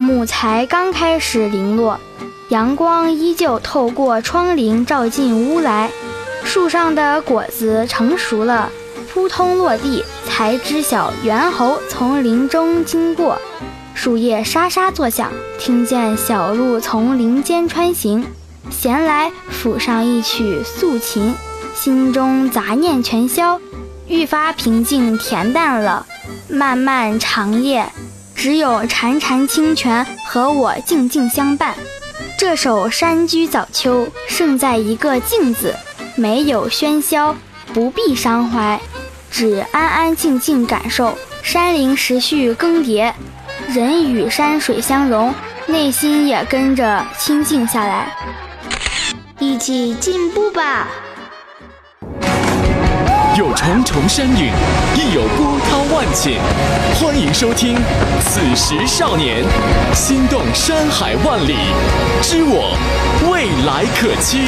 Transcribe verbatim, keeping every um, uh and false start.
幕才刚开始零落，阳光依旧透过窗棂照进屋来。树上的果子成熟了，扑通落地，才知晓猿猴从林中经过。树叶沙沙作响，听见小鹿从林间穿行。闲来抚上一曲素琴，心中杂念全消，愈发平静恬淡了。漫漫长夜，只有潺潺清泉和我静静相伴。这首山居早秋胜在一个静字，没有喧嚣，不必伤怀，只安安静静感受山林时序更迭，人与山水相融，内心也跟着清静下来。 一起进步吧！ 有重重山岭，亦有波涛万顷。欢迎收听《此时少年》，心动山海万里，知我未来可期。